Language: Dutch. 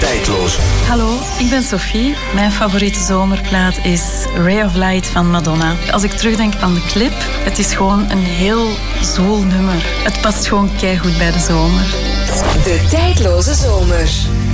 Tijdloos. Hallo, ik ben Sophie. Mijn favoriete zomerplaat is Ray of Light van Madonna. Als ik terugdenk aan de clip, het is gewoon een heel zwoel nummer. Het past gewoon keigoed bij de zomer. De Tijdloze Zomer.